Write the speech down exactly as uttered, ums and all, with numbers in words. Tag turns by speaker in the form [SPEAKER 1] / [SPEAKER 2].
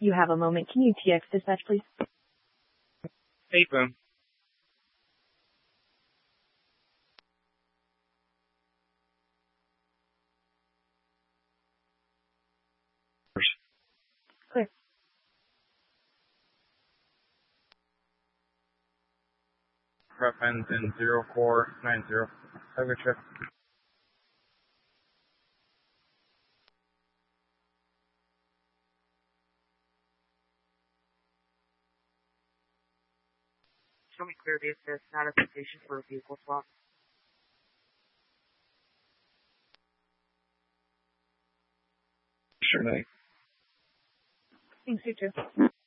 [SPEAKER 1] You have a moment. Can you T X dispatch, please?
[SPEAKER 2] Hey, boom.
[SPEAKER 1] Clear.
[SPEAKER 2] Prep ends in zero four nine zero. Have a good trip.
[SPEAKER 3] Show me clear the assist notification for a vehicle swap.
[SPEAKER 2] Sure, night.
[SPEAKER 1] Thanks, you too.